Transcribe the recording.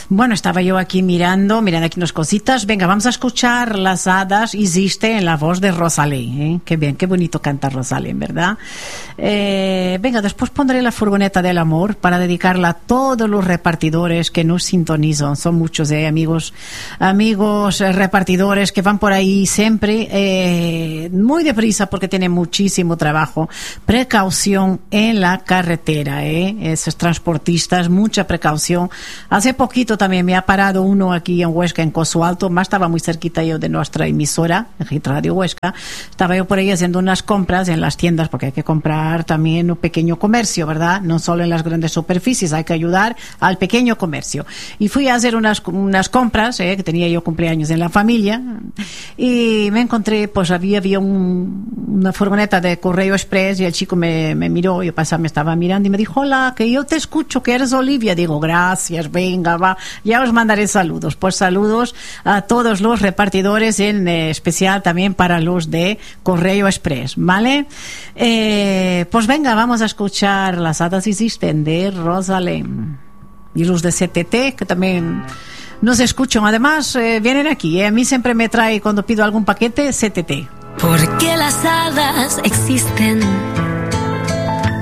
Bueno, estaba yo aquí mirando aquí unas cositas. Venga, vamos a escuchar Las hadas existe en la voz de Rosalén, ¿eh? Qué bien, qué bonito canta Rosalén, ¿verdad? Venga, después pondré La furgoneta del amor para dedicarla a todos los repartidores que nos sintonizan. Son muchos, amigos repartidores que van por ahí siempre, muy deprisa porque tienen muchísimo trabajo. Precaución en la carretera, esos transportistas, mucha precaución. Hace poquito también me ha parado uno aquí en Huesca, en Coso Alto, más estaba muy cerquita yo de nuestra emisora, en Radio Huesca. Estaba yo por ahí haciendo unas compras en las tiendas, porque hay que comprar también un pequeño comercio, ¿verdad? No solo en las grandes superficies, hay que ayudar al pequeño comercio. Y fui a hacer unas compras, que tenía yo cumpleaños en la familia, y me encontré, pues había una furgoneta de Correo Express, y el chico me miró, yo me estaba mirando y me dijo: hola, que yo te escucho, que eres Olivia. Digo: gracias, venga, va, ya os mandaré saludos. Pues saludos a todos los repartidores, en especial también para los de Correo Express, ¿vale? Pues venga, vamos a escuchar Las hadas existen de Rosalén. Y los de CTT, que también nos escuchan, además vienen aquí, a mí siempre me trae, cuando pido algún paquete, CTT. Porque las hadas existen